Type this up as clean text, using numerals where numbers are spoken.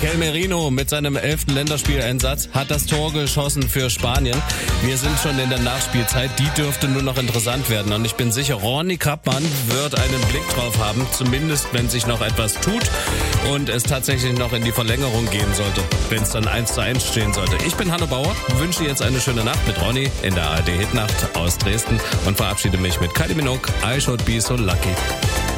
Mikel Merino mit seinem 11. Länderspieleinsatz hat das Tor geschossen für Spanien. Wir sind schon in der Nachspielzeit, die dürfte nur noch interessant werden. Und ich bin sicher, Ronny Kappmann wird einen Blick drauf haben, zumindest wenn sich noch etwas tut und es tatsächlich noch in die Verlängerung gehen sollte, wenn es dann 1:1 stehen sollte. Ich bin Hanno Bauer, wünsche jetzt eine schöne Nacht mit Ronny in der ARD Hitnacht aus Dresden und verabschiede mich mit Kylie Minogue, I Should Be So Lucky.